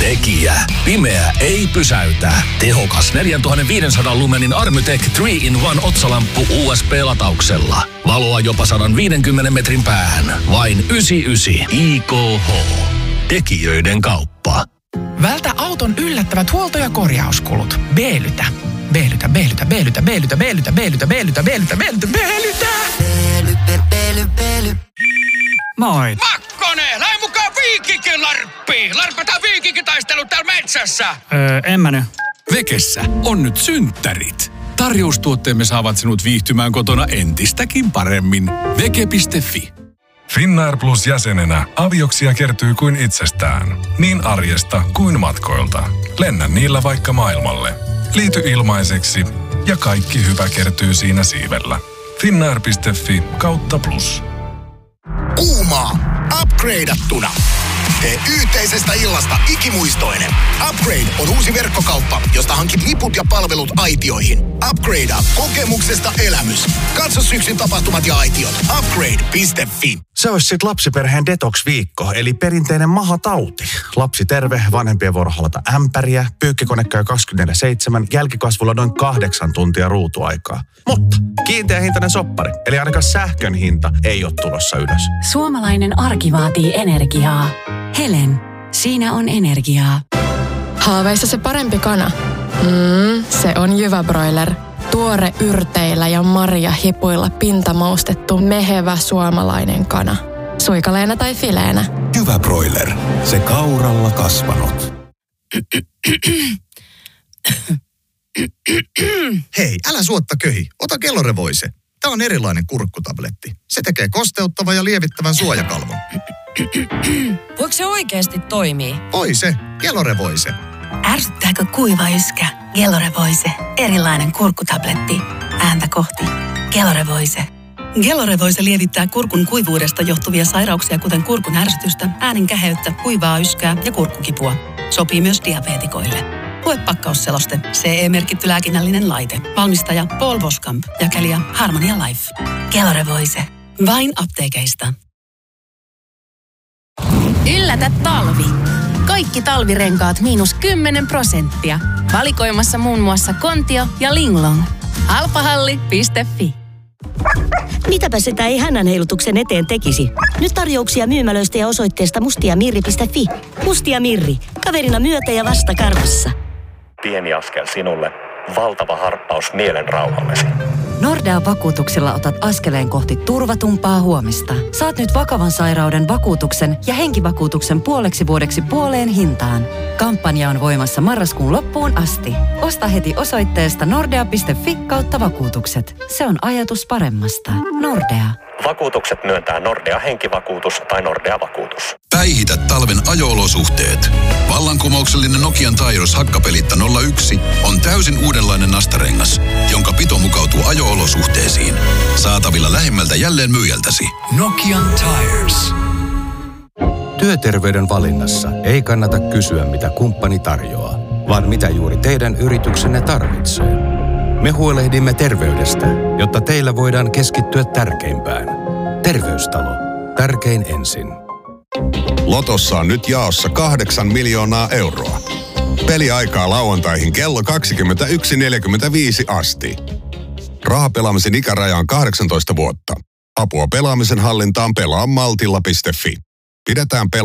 Tekijä. Pimeä ei pysäytä. Tehokas 4500 lumenin Armytech 3-in-1 otsalamppu USB-latauksella. Valoa jopa 150 metrin päähän. Vain 99 IKH. Tekijöiden kauppa. Vältä auton yllättävät huolto- ja korjauskulut. Beelytä. Moi. Makkonen, lähde mukaan Viikinkin larppiin. Larpataan viikinkitaistelut täällä metsässä. En mä nyt. Vekessä on nyt synttärit. Tarjoustuotteemme saavat sinut viihtymään kotona entistäkin paremmin. Veke.fi. Finnair Plus jäsenenä avioksia kertyy kuin itsestään. Niin arjesta kuin matkoilta. Lennä niillä vaikka maailmalle. Liity ilmaiseksi ja kaikki hyvä kertyy siinä siivellä. Finnair.fi/plus. Kuumaa, upgradeattuna. Tee yhteisestä illasta ikimuistoinen. Upgrade on uusi verkkokauppa, josta hankit liput ja palvelut aitioihin. Upgradea kokemuksesta elämys. Katso syksyn tapahtumat ja aitiot. Upgrade.fi. Se olisi sit lapsiperheen detox-viikko, eli perinteinen mahatauti. Lapsi terve, vanhempien vuoro halata ämpäriä, pyykkikone käy 24/7, jälkikasvulla noin 8 tuntia ruutuaikaa. Mutta kiinteä hintainen soppari, eli ainakaan sähkön hinta ei ole tulossa ylös. Suomalainen arki vaatii energiaa. Helen, siinä on energiaa. Haaveissa se parempi kana? Se on Jyväbroiler. Tuore yrteillä ja marjahipuilla pintamaustettu mehevä suomalainen kana. Suikaleena tai fileenä. Jyväbroiler. Se kauralla kasvanut. Hei, älä suotta köhi. Ota Kellorevoise. Tää on erilainen kurkkutabletti. Se tekee kosteuttavan ja lievittävän suojakalvon. Voiko se oikeasti toimii? Voi se. Kellorevoise. Ärsyttääkö kuiva yskä? Kellorevoise. Erilainen kurkkutabletti. Ääntä kohti. Kellorevoise. Kellorevoise lievittää kurkun kuivuudesta johtuvia sairauksia, kuten kurkun ärsytystä, äänen käheyttä, kuivaa yskää ja kurkkukipua. Sopii myös diabeetikoille. Lue pakkausseloste. CE-merkitty lääkinnällinen laite. Valmistaja Paul Voskamp. Jakelija Harmonia Life. Kellorevoise. Vain apteekeista. Yllätä talvi. Kaikki talvirenkaat -10%. Valikoimassa muun muassa Kontio ja Linglong. Halpahalli.fi. Mitäpä sitä ei hännän heilutuksen eteen tekisi? Nyt tarjouksia myymälöistä ja osoitteesta mustiamirri.fi. Mustia Mirri. Kaverina myötä ja vasta karvassa. Pieni askel sinulle, valtava harppaus mielen rauhallesi. Nordea-vakuutuksilla otat askeleen kohti turvatumpaa huomista. Saat nyt vakavan sairauden vakuutuksen ja henkivakuutuksen puoleksi vuodeksi puoleen hintaan. Kampanja on voimassa marraskuun loppuun asti. Osta heti osoitteesta nordea.fi/vakuutukset. Se on ajatus paremmasta. Nordea. Vakuutukset myöntää Nordea henkivakuutus tai Nordea-vakuutus. Päihitä talven ajo-olosuhteet. Vallankumouksellinen Nokian Tyres hakkapelitta 01 on täysin uudenlainen nastarengas, jonka pito mukautuu ajo-olosuhteisiin. Saatavilla lähimmältä jälleen myyjältäsi. Nokian Tyres. Työterveyden valinnassa ei kannata kysyä, mitä kumppani tarjoaa, vaan mitä juuri teidän yrityksenne tarvitsee. Me huolehdimme terveydestä, jotta teillä voidaan keskittyä tärkeimpään. Terveystalo. Tärkein ensin. Lotossa on nyt jaossa 8 miljoonaa euroa. Peliaikaa lauantaihin kello 21.45 asti. Rahapelaamisen ikäraja on 18 vuotta. Apua pelaamisen hallintaan pelaamaltilla.fi. Pidetään